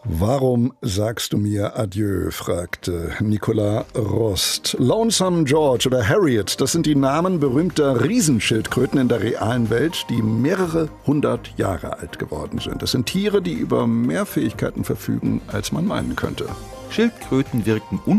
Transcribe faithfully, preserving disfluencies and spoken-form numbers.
Warum sagst du mir Adieu, fragte Nicolas Rost. Lonesome George oder Harriet, das sind die Namen berühmter Riesenschildkröten in der realen Welt, die mehrere hundert Jahre alt geworden sind. Das sind Tiere, die über mehr Fähigkeiten verfügen, als man meinen könnte. Schildkröten wirken